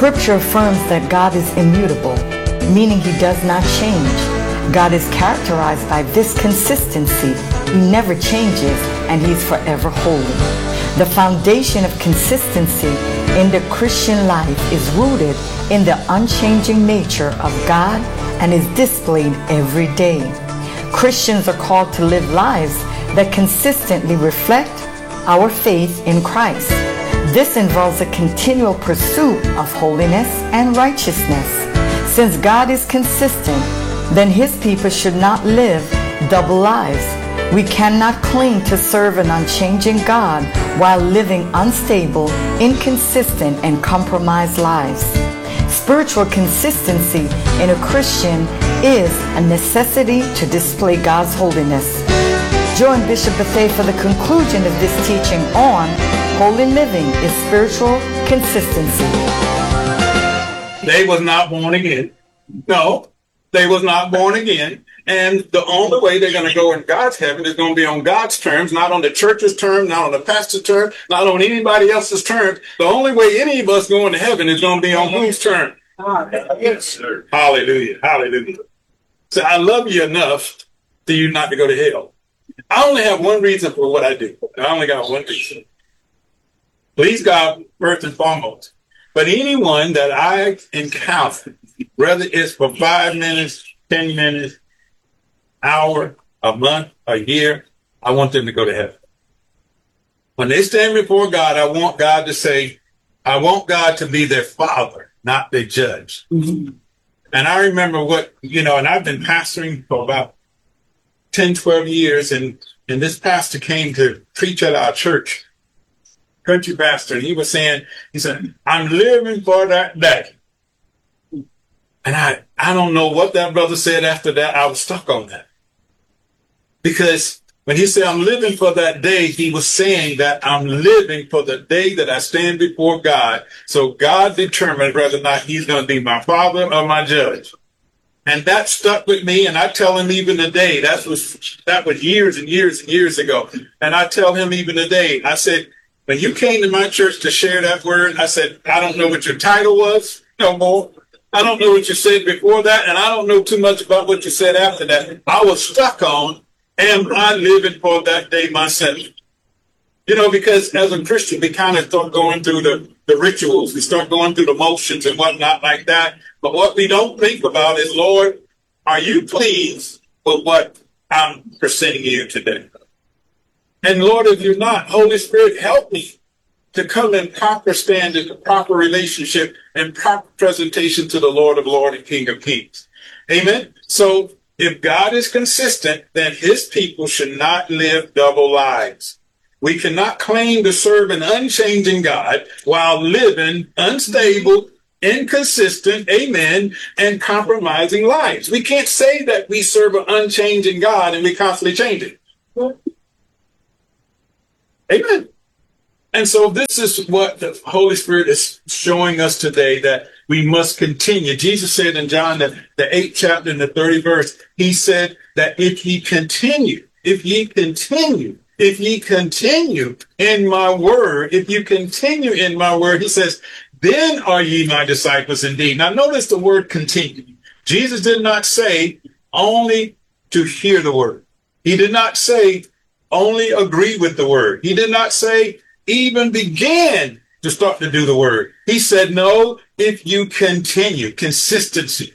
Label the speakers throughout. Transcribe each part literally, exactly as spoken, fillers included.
Speaker 1: Scripture affirms that God is immutable, meaning he does not change. God is characterized by this consistency. He never changes, and he is forever holy. The foundation of consistency in the Christian life is rooted in the unchanging nature of God and is displayed every day. Christians are called to live lives that consistently reflect our faith in Christ. This involves a continual pursuit of holiness and righteousness. Since God is consistent, then his people should not live double lives. We cannot claim to serve an unchanging God while living unstable, inconsistent, and compromised lives. Spiritual consistency in a Christian is a necessity to display God's holiness. Join Bishop Bethea for the conclusion of this teaching on Holy Living is Spiritual Consistency.
Speaker 2: They was not born again. No, they was not born again. And the only way they're going to go in God's heaven is going to be on God's terms, not on the church's terms, not on the pastor's terms, not on anybody else's terms. The only way any of us go into heaven is going to be on whose terms? Yes, sir. Hallelujah. Hallelujah. So I love you enough for you not to go to hell. I only have one reason for what I do. I only got one reason. Please God first and foremost. But anyone that I encounter, whether it's for five minutes, ten minutes, hour, a month, a year, I want them to go to heaven. When they stand before God, I want God to say, I want God to be their father, not their judge. Mm-hmm. And I remember what, you know, and I've been pastoring for about ten, twelve years, and, and this pastor came to preach at our church, country pastor, and he was saying, he said, I'm living for that day. And I, I don't know what that brother said after that. I was stuck on that. Because when he said, I'm living for that day, he was saying that I'm living for the day that I stand before God. So God determined whether or not he's going to be my father or my judge. And that stuck with me. And I tell him even today, that was, that was years and years and years ago. And I tell him even today, I said, when you came to my church to share that word, I said, I don't know what your title was no more. I don't know what you said before that. And I don't know too much about what you said after that. I was stuck on, am I living for that day myself? You know, because as a Christian, we kind of start going through the, the rituals. We start going through the motions and whatnot like that. But what we don't think about is, Lord, are you pleased with what I'm presenting you today? And Lord, if you're not, Holy Spirit, help me to come in proper standard, proper relationship, and proper presentation to the Lord of Lords and King of Kings. Amen. So if God is consistent, then his people should not live double lives. We cannot claim to serve an unchanging God while living unstable, inconsistent, amen, and compromising lives. We can't say that we serve an unchanging God and we constantly change it. Amen. And so this is what the Holy Spirit is showing us today, that we must continue. Jesus said in John, the, the eighth chapter and the thirtieth verse, he said that if ye continue, if ye continue, if ye continue in my word, if you continue in my word, he says, then are ye my disciples indeed. Now notice the word continue. Jesus did not say only to hear the word. He did not say only agree with the word. He did not say even begin to start to do the word. He said, no, if you continue, consistency.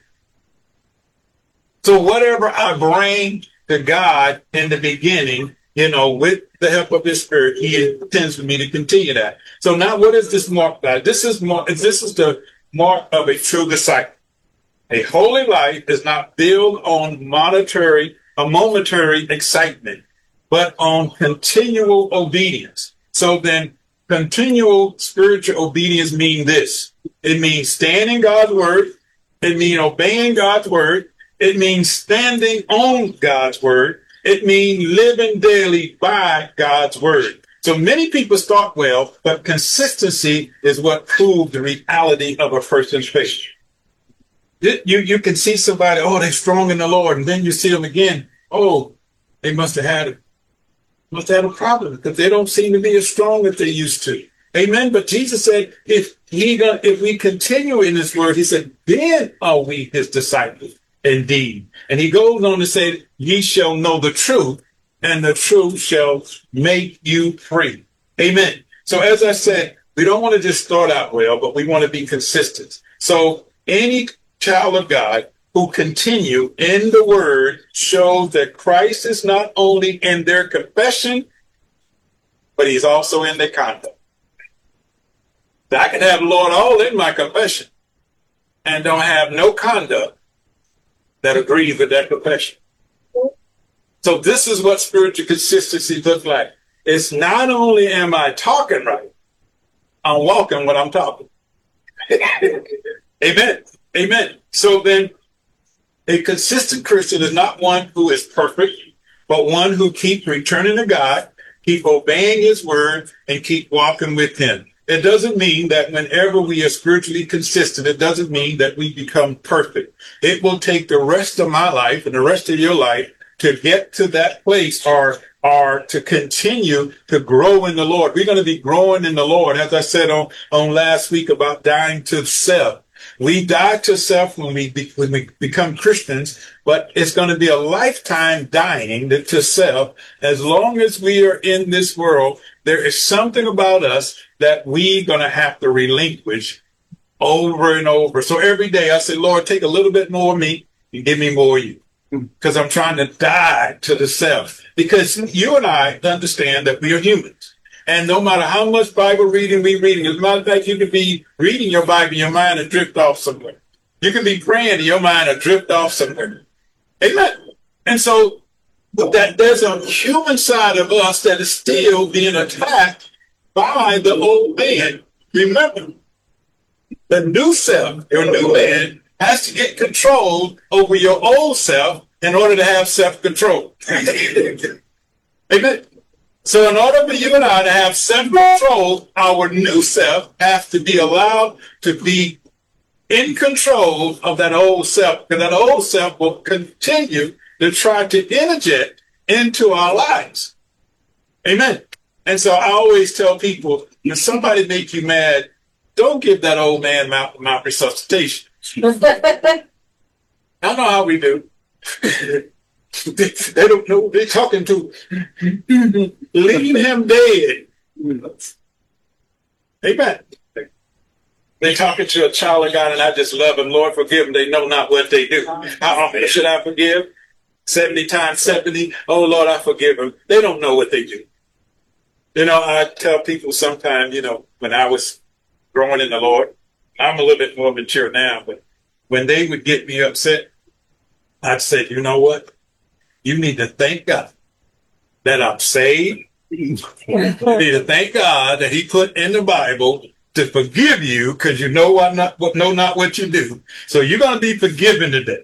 Speaker 2: So whatever I bring to God in the beginning, you know, with the help of his spirit, he intends for me to continue that. So now what is this mark, God? This is mark, this is the mark of a true disciple. A holy life is not built on monetary, a momentary excitement, but on continual obedience. So then continual spiritual obedience means this. It means standing God's word. It means obeying God's word. It means standing on God's word. It means living daily by God's word. So many people start well, but consistency is what proves the reality of a person's faith. You, you can see somebody, oh, they're strong in the Lord. And then you see them again. Oh, they must have had, must have had a problem because they don't seem to be as strong as they used to. Amen. But Jesus said, if he gonna, if we continue in this word, he said, then are we his disciples indeed. And he goes on to say, ye shall know the truth, and the truth shall make you free. Amen. So as I said, we don't want to just start out well, but we want to be consistent. So any child of God who continue in the word shows that Christ is not only in their confession, but he's also in their conduct. I can have the Lord all in my confession and don't have no conduct that agrees with that confession. So this is what spiritual consistency looks like. It's not only am I talking right, I'm walking what I'm talking. Amen. Amen. So then a consistent Christian is not one who is perfect, but one who keeps returning to God, keep obeying his word, and keep walking with him. It doesn't mean that whenever we are spiritually consistent, it doesn't mean that we become perfect. It will take the rest of my life and the rest of your life to get to that place, or, or to continue to grow in the Lord. We're going to be growing in the Lord. As I said on, on last week about dying to self. We die to self when we, be, when we become Christians, but it's going to be a lifetime dying to self. As long as we are in this world, there is something about us that we're going to have to relinquish over and over. So every day I say, Lord, take a little bit more of me and give me more of you. Because I'm trying to die to the self. Because you and I understand that we are humans. And no matter how much Bible reading we reading, as a matter of fact, you can be reading your Bible, your mind will drift off somewhere. You can be praying and your mind will drift off somewhere. Amen. And so that there's a human side of us that is still being attacked by the old man. Remember, the new self, your new man, has to get control over your old self in order to have self-control. Amen. So in order for you and I to have self-control, our new self has to be allowed to be in control of that old self, because that old self will continue to try to interject into our lives. Amen. And so I always tell people, if somebody make you mad, don't give that old man mouth, mouth resuscitation. I know how we do. they, they don't know what they're talking to. Leave him dead. Amen. They talking to a child of God, and I just love him. Lord, forgive them. They know not what they do. How often should I forgive? seventy times seventy. Oh, Lord, I forgive them. They don't know what they do. You know, I tell people sometimes, you know, when I was growing in the Lord, I'm a little bit more mature now, but when they would get me upset, I'd say, you know what? You need to thank God that I'm saved. You need to thank God that he put in the Bible to forgive you, because you know what not what know not what you do. So you're going to be forgiven today.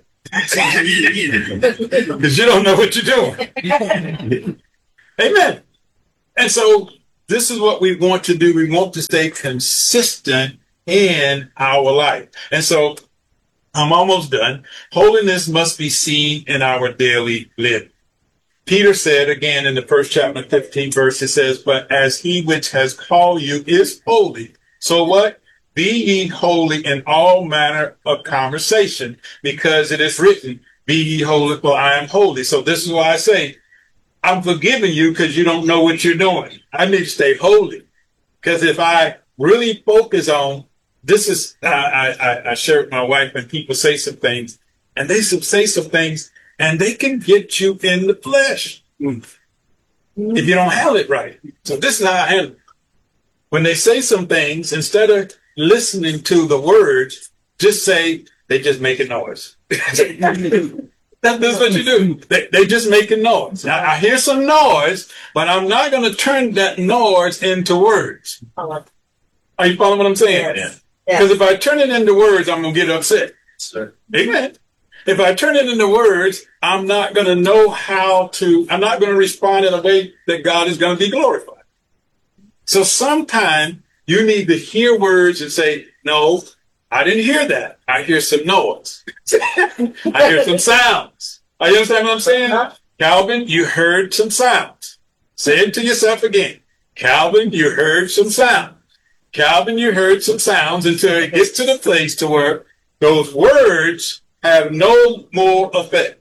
Speaker 2: Because you don't know what you're doing. Amen. And so this is what we want to do. We want to stay consistent in our life. And so I'm almost done. Holiness must be seen in our daily living. Peter said again in the first chapter, fifteen verse, it says, but as he which has called you is holy. So what? Be ye holy in all manner of conversation, because it is written, be ye holy, for I am holy. So this is why I say, I'm forgiving you because you don't know what you're doing. I need to stay holy. Because if I really focus on, this is, I, I, I share with my wife, and people say some things, and they say some things, and they can get you in the flesh mm. if you don't handle it right. So this is how I handle it. When they say some things, instead of listening to the words, just say, they just make a noise. That's what you do. They, they just making noise. Now, I hear some noise, but I'm not going to turn that noise into words. Are you following what I'm saying? Because yes. If I turn it into words, I'm going to get upset. Sir. Amen. If I turn it into words, I'm not going to know how to, I'm not going to respond in a way that God is going to be glorified. So sometimes you need to hear words and say, no, I didn't hear that. I hear some noise. I hear some sounds. Are you understand what I'm saying? Huh? Calvin, you heard some sounds. Say it to yourself again. Calvin, you heard some sounds. Calvin, you heard some sounds until it gets to the place to where those words have no more effect.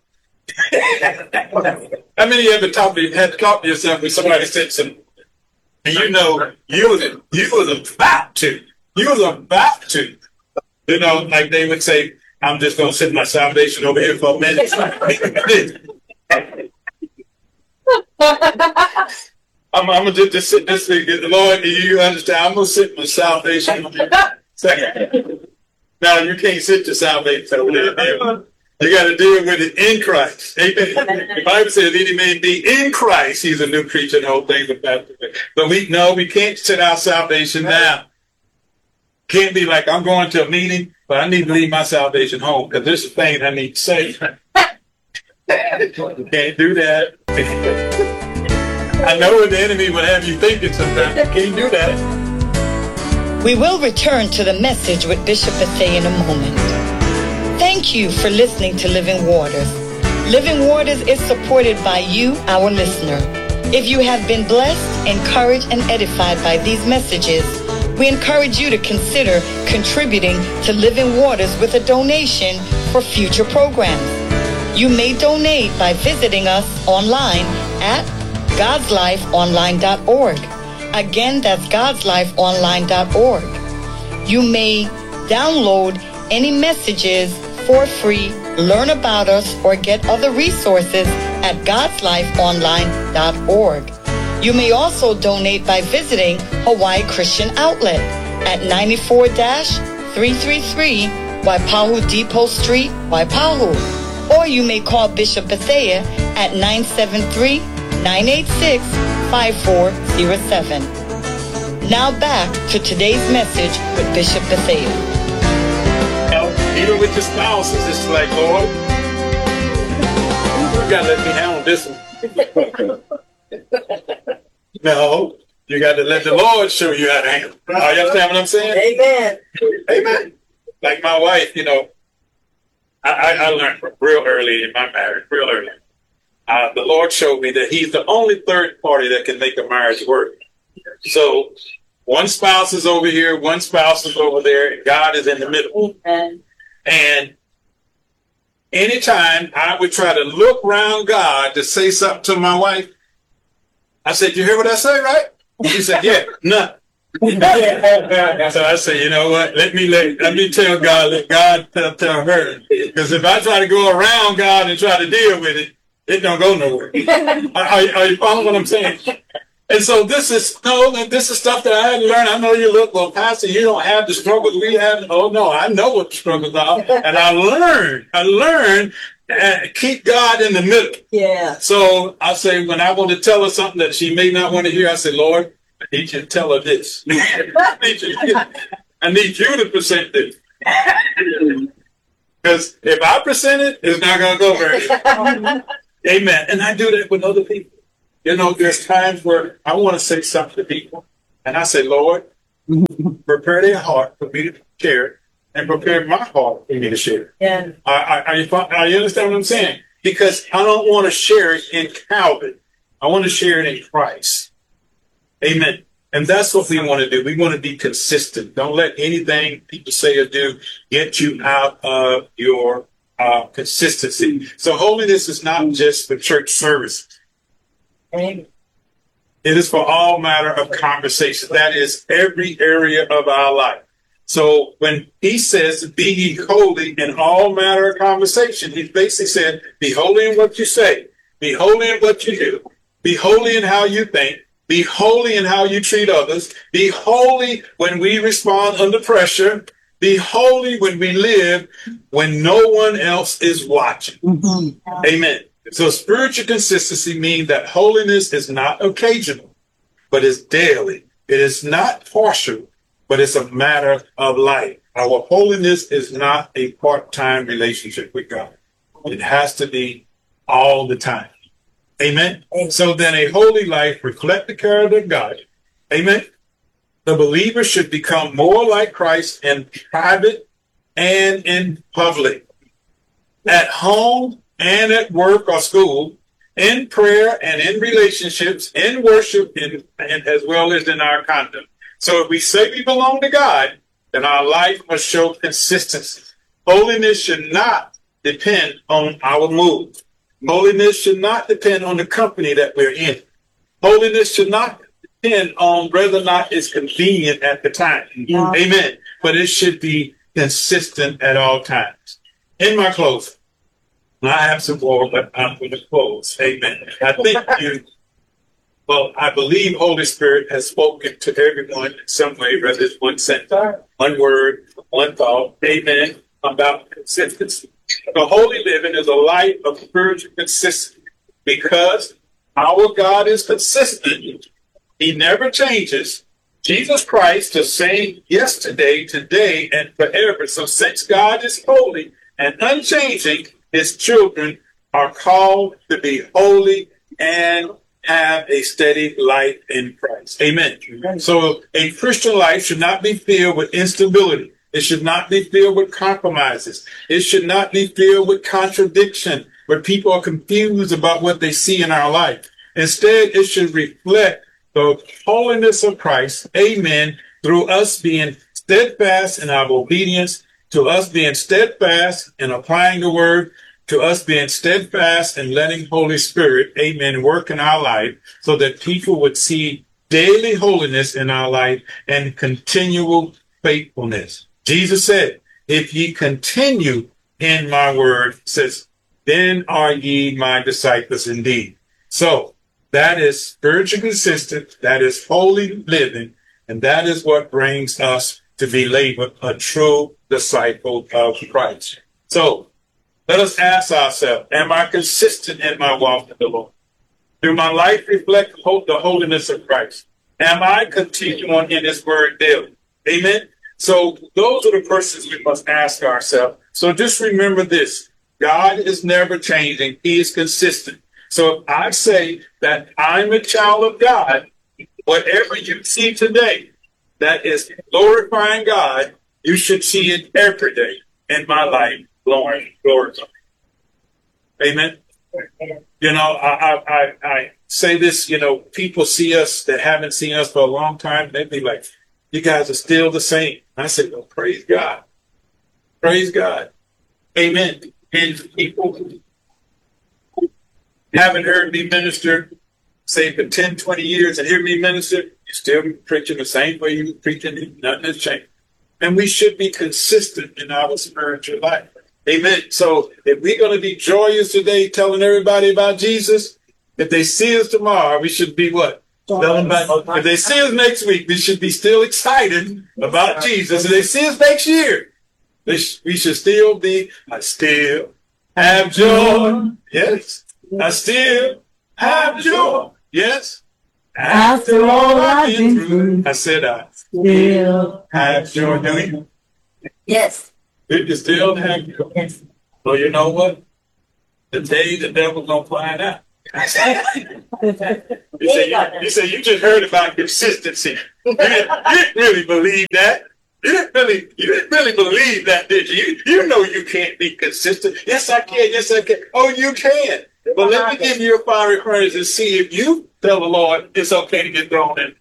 Speaker 2: How many of you ever talked to, had to talk to yourself when somebody said something? And you know, you was, you was about to. You was about to. You know, like they would say, I'm just going to sit my salvation over here for a minute. I'm, I'm going to just, just sit this thing. Lord, do you understand? I'm going to sit my salvation over here. Second. Now, you can't sit your salvation over there. You got to deal with it in Christ. Amen. The Bible says, any man be in Christ, he's a new creature, and the whole thing with that. But we no, we can't sit our salvation down. Can't be like, I'm going to a meeting, but I need to leave my salvation home because there's a thing I need to say. You can't do that. I know what the enemy would have you thinking sometimes. You can't do that.
Speaker 1: We will return to the message with Bishop Bethea in a moment. Thank you for listening to Living Waters. Living Waters is supported by you, our listener. If you have been blessed, encouraged, and edified by these messages, we encourage you to consider contributing to Living Waters with a donation for future programs. You may donate by visiting us online at gods life online dot org. Again, that's gods life online dot org. You may download any messages for free, learn about us, or get other resources at gods life online dot org. You may also donate by visiting Hawaii Christian Outlet at ninety-four three thirty-three Waipahu Depot Street, Waipahu. Or you may call Bishop Bethea at nine seven three, nine eight six, five four zero seven. Now back to today's message with Bishop Bethea.
Speaker 2: Even with your spouses, it's like, Lord, you got to let me handle this one. No, you got to let the Lord show you how to handle it. Oh, you understand what I'm saying?
Speaker 3: Amen.
Speaker 2: Amen. Like my wife, you know, I, I, I learned real early in my marriage, real early. Uh, the Lord showed me that he's the only third party that can make a marriage work. So one spouse is over here, one spouse is over there, and God is in the middle.
Speaker 3: Amen.
Speaker 2: And anytime I would try to look around God to say something to my wife, I said, you hear what I say, right? She said, yeah, nothing. So I said, you know what? Let me let, let me tell God, let God tell, tell her. Because if I try to go around God and try to deal with it, it don't go nowhere. are, are, are you following what I'm saying? And so this is, no, this is stuff that I had to learn. I know you look, well, Pastor, you don't have the struggles we have. Oh, no, I know what the struggles are. And I learned, I learned, uh, keep God in the middle.
Speaker 3: Yeah.
Speaker 2: So I say, when I want to tell her something that she may not want to hear, I say, Lord, I need you to tell her this. I, need you, I need you to present this. Because if I present it, it's not going to go very well. Amen. And I do that with other people. You know, there's times where I want to say something to people, and I say, Lord, prepare their heart for me to share it, and prepare my heart for me to share it.
Speaker 3: Yeah.
Speaker 2: I, I, I, I you understand what I'm saying? Because I don't want to share it in Calvin. I want to share it in Christ. Amen. And that's what we want to do. We want to be consistent. Don't let anything people say or do get you out of your uh, consistency. So holiness is not just for church service.
Speaker 3: Amen.
Speaker 2: It is for all matter of conversation. That is every area of our life. So when he says, be ye holy in all matter of conversation, he basically said, be holy in what you say, be holy in what you do, be holy in how you think, be holy in how you treat others, be holy when we respond under pressure, be holy when we live when no one else is watching. Mm-hmm. Amen. So spiritual consistency means that holiness is not occasional, but it's daily. It is not partial, but it's a matter of life. Our holiness is not a part-time relationship with God. It has to be all the time. Amen. Amen. So then a holy life reflects the character of God. Amen. The believer should become more like Christ in private and in public, at home and at work or school, in prayer and in relationships, in worship, and, and as well as in our conduct. So if we say we belong to God, then our life must show consistency. Holiness should not depend on our mood. Holiness should not depend on the company that we're in. Holiness should not depend on whether or not it's convenient at the time. Yeah. Amen. But it should be consistent at all times. In my closing, I have some more, but I'm going to close. Amen. I think you, well, I believe Holy Spirit has spoken to everyone in some way, whether it's one sentence, one word, one thought. Amen. About consistency. The holy living is a life of spiritual consistency because our God is consistent. He never changes. Jesus Christ the same yesterday, today, and forever. So since God is holy and unchanging, his children are called to be holy and have a steady life in Christ. Amen. Amen. So a Christian life should not be filled with instability. It should not be filled with compromises. It should not be filled with contradiction, where people are confused about what they see in our life. Instead, it should reflect the holiness of Christ, amen, through us being steadfast in our obedience, to us being steadfast in applying the word, to us being steadfast in letting Holy Spirit, amen, work in our life so that people would see daily holiness in our life and continual faithfulness. Jesus said, if ye continue in my word, says, then are ye my disciples indeed. So that is spiritual consistent, that is holy living, and that is what brings us to be labeled a true disciple of Christ. So let us ask ourselves, am I consistent in my walk with the Lord? Do my life reflect the holiness of Christ? Am I continuing in his word daily? Amen. So those are the questions we must ask ourselves. So just remember this. God is never changing. He is consistent. So if I say that I'm a child of God, whatever you see today that is glorifying God, you should see it every day in my life, glory, glory. Amen. You know, I, I, I, I say this, you know, people see us that haven't seen us for a long time. They'd be like, you guys are still the same. I say, well, praise God. Praise God. Amen. And people haven't heard me minister, say, for ten, twenty years and hear me minister, you still preaching the same way you were preaching. Nothing has changed. And we should be consistent in our spiritual life. Amen. So if we're going to be joyous today, telling everybody about Jesus, if they see us tomorrow, we should be what? About, if they see us next week, we should be still excited about Jesus. If they see us next year, they sh- we should still be, I still have joy. Yes. I still have joy. Yes. After all I've been through, I said I still have joy. Do you?
Speaker 3: Yes.
Speaker 2: You still have joy.
Speaker 3: Yes.
Speaker 2: Well, you know what? The day the devil's going to find out. you, say, you, you say you just heard about consistency. You didn't, you didn't really believe that. You didn't really, you didn't really believe that, did you? you? You know you can't be consistent. Yes, I can. Yes, I can. Oh, you can. But let me give you a fiery furnace and see if you tell the Lord it's okay to get thrown in.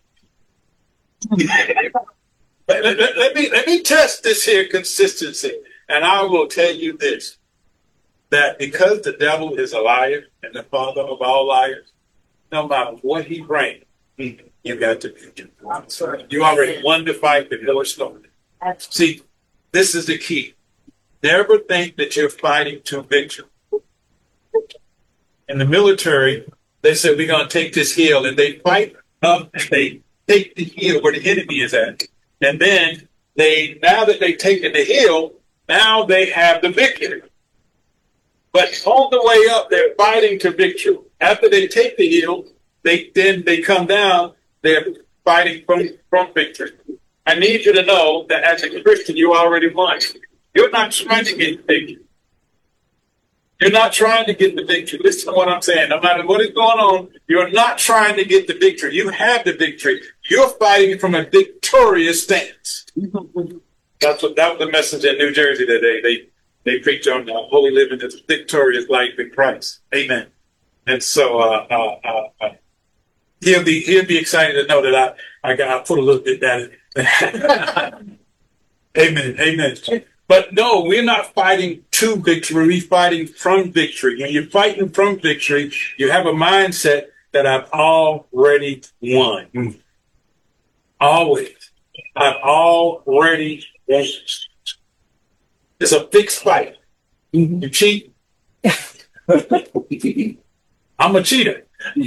Speaker 2: let, let, let me let me test this here consistency, and I will tell you this. That because the devil is a liar and the father of all liars, no matter what he brings, you got to be. You already won the fight before it started. See, this is the key. Never think that you're fighting to victory. In the military, they said, we're going to take this hill, and they fight up and they take the hill where the enemy is at. And then they, now that they've taken the hill, now they have the victory. But on the way up, they're fighting to victory. After they take the hill, they then they come down, they're fighting from, from victory. I need you to know that as a Christian, you already won. You're not trying to get the victory. You're not trying to get the victory. Listen to what I'm saying. No matter what is going on, you're not trying to get the victory. You have the victory. You're fighting from a victorious stance. That's what that was the message in New Jersey today. They They preach on uh, holy living as a victorious life in Christ. Amen. And so uh, uh, uh, uh, he'll be he'll be excited to know that I I got, I put a little bit down. Amen. Amen. But no, we're not fighting to victory. We're fighting from victory. When you're fighting from victory, you have a mindset that I've already won. Mm. Always. I've already won. It's a fixed fight. Mm-hmm. You cheat. I'm a cheater.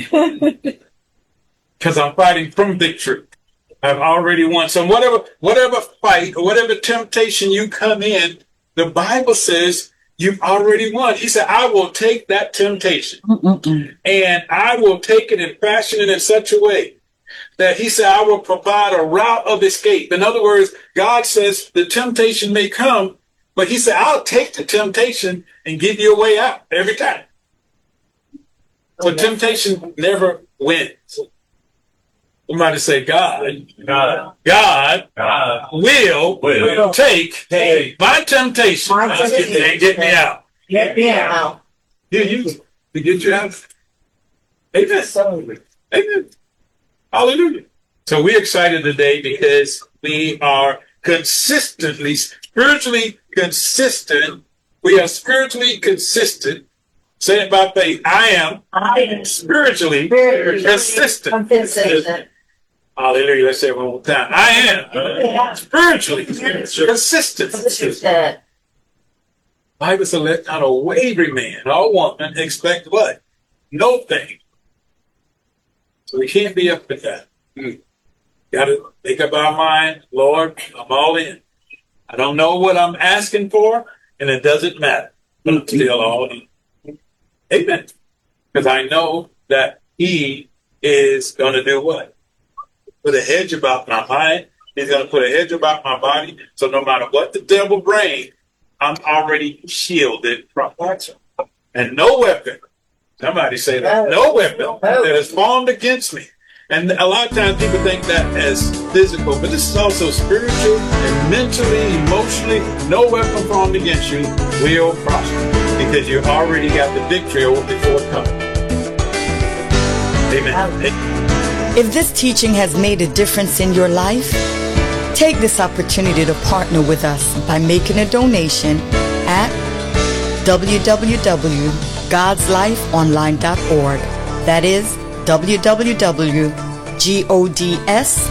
Speaker 2: Because I'm fighting from victory. I've already won. So whatever, whatever fight or whatever temptation you come in, the Bible says you've already won. He said, I will take that temptation Mm-mm-mm. and I will take it and fashion it in such a way that he said, I will provide a route of escape. In other words, God says the temptation may come, but he said, I'll take the temptation and give you a way out every time. So temptation never wins. Somebody say, God, God, God, God will, will take, take my temptation and get, get me out.
Speaker 3: Get me out.
Speaker 2: Yeah, you to get you out. Amen. Amen. Hallelujah. So we're excited today because we are consistently, spiritually consistent. We are spiritually consistent. Say it by faith. I am,
Speaker 3: I am
Speaker 2: spiritually,
Speaker 3: spiritually
Speaker 2: consistent.
Speaker 3: consistent.
Speaker 2: Hallelujah. Let's say it one more time. I am
Speaker 3: Yeah.
Speaker 2: spiritually consistent.
Speaker 3: Consistent.
Speaker 2: Bible says, let not a wavering man or woman expect what? No thing. So we can't be up with that. Hmm. Got to make up our mind, Lord, I'm all in. I don't know what I'm asking for, and it doesn't matter. But I'm still all in. Amen. Because I know that he is going to do what? Put a hedge about my mind. He's going to put a hedge about my body. So no matter what the devil brings, I'm already shielded from that. And no weapon, somebody say that, no weapon that is formed against me. And a lot of times people think that as physical, but this is also spiritual and mentally, emotionally. No weapon formed against you will prosper because you already got the victory over before it comes. Amen.
Speaker 1: If this teaching has made a difference in your life, take this opportunity to partner with us by making a donation at w w w dot gods life online dot org. That is w w w dot gods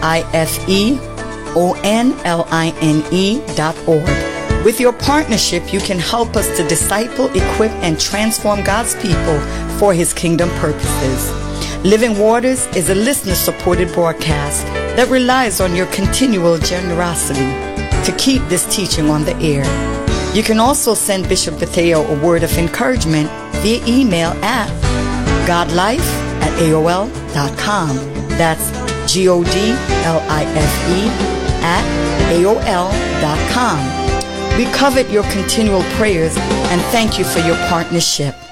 Speaker 1: life dot org. With your partnership, you can help us to disciple, equip, and transform God's people for His kingdom purposes. Living Waters is a listener-supported broadcast that relies on your continual generosity to keep this teaching on the air. You can also send Bishop Bethea a word of encouragement via email at godlife at A O L dot com. That's G O D L I F E at A O L dot com. We covet your continual prayers and thank you for your partnership.